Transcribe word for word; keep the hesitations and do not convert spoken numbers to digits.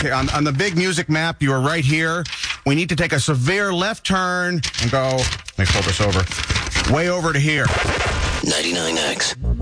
Okay, on, on the big music map, you are right here. We need to take a severe left turn and go, let me pull this over, way over to here. ninety-nine X.